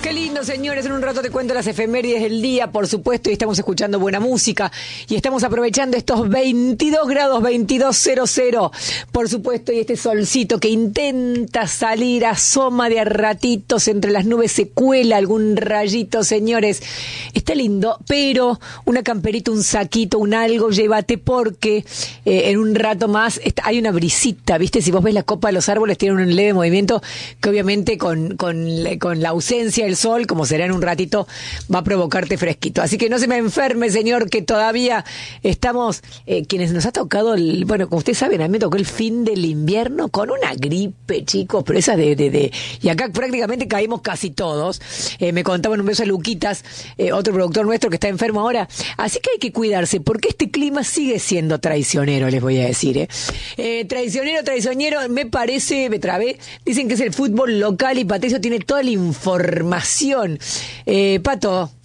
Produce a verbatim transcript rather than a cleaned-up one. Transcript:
Qué lindo, señores. En un rato te cuento las efemérides del día, por supuesto, y estamos escuchando buena música. Y estamos aprovechando estos veintidós grados, veintidós cero cero, por supuesto, y este solcito que intenta salir, asoma de a ratitos entre las nubes, se cuela algún rayito, señores. Está lindo, pero una camperita, un saquito, un algo, llévate, porque eh, en un rato más está, hay una brisita, ¿viste? Si vos ves la copa de los árboles, tiene un leve movimiento que obviamente con, con, con la ausencia del sol, como será en un ratito, va a provocarte fresquito. Así que no se me enferme, señor, que todavía estamos, eh, quienes nos ha tocado, el, bueno, como ustedes saben, a mí me tocó el fin del invierno con una gripe, chicos, pero esa de, de, de y acá prácticamente caímos casi todos. Eh, me contaban, un beso a Luquitas, eh, otro productor nuestro que está enfermo ahora. Así que hay que cuidarse, porque este clima sigue siendo traicionero, les voy a decir, ¿eh? Eh, traicionero, traicionero, me parece, me trabé, dicen que es el fútbol local y Patricio tiene toda la información. Eh, Pato.